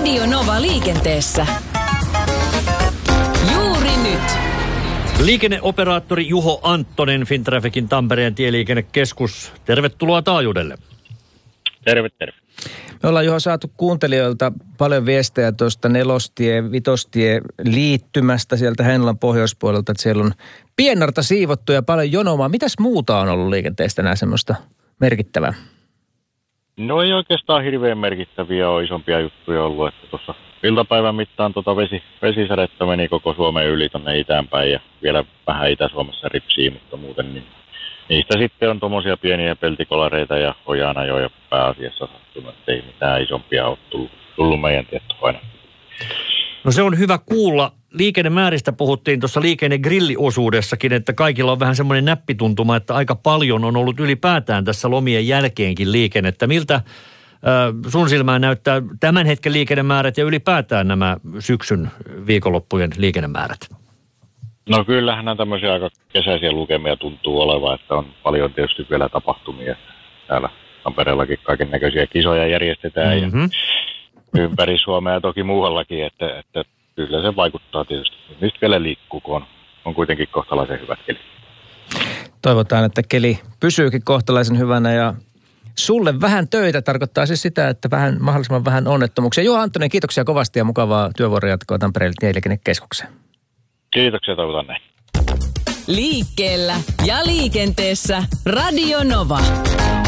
Radio Nova liikenteessä. Juuri nyt. Liikenneoperaattori Juho Anttonen, Fintrafficin Tampereen tieliikennekeskus. Tervetuloa taajuudelle. Terve. Me ollaan, Juho, saatu kuuntelijoilta paljon viestejä tuosta nelostie, vitostie liittymästä sieltä Heinolan pohjoispuolelta, että siellä on piennarta siivottu ja paljon jonomaa. Mitäs muuta on ollut liikenteestä nämä semmoista merkittävää? No ei oikeastaan hirveän merkittäviä ole isompia juttuja ollut, että tuossa iltapäivän mittaan vesisadetta meni koko Suomen yli tonne itäänpäin ja vielä vähän Itä-Suomessa ripsii, mutta muuten niin niistä sitten on tuommoisia pieniä peltikolareita ja ojanajoja pääasiassa sattunut, ettei mitään isompia ole tullut meidän tietoon aina. No se on hyvä kuulla. Liikennemääristä puhuttiin tuossa liikennegrilliosuudessakin, että kaikilla on vähän semmoinen näppituntuma, että aika paljon on ollut ylipäätään tässä lomien jälkeenkin liikennettä. Miltä sun silmään näyttää tämän hetken liikennemäärät ja ylipäätään nämä syksyn viikonloppujen liikennemäärät? No kyllähän nämä tämmöisiä aika kesäisiä lukemia tuntuu olevan, että on paljon tietysti vielä tapahtumia. Täällä Tampereellakin kaiken näköisiä kisoja järjestetään ja ympäri Suomea ja toki muuallakin, että kyllä se vaikuttaa tietysti. Nyt vielä liikkuu, kun on kuitenkin kohtalaisen hyvät keli. Toivotaan, että keli pysyykin kohtalaisen hyvänä ja sulle vähän töitä tarkoittaa siis sitä, että mahdollisimman vähän onnettomuuksia. Juho Anttonen, kiitoksia kovasti ja mukavaa työvuoron jatkoa Tampereen tieliikennekeskukseen. Kiitoksia, toivotan näin. Liikkeellä ja liikenteessä Radio Nova.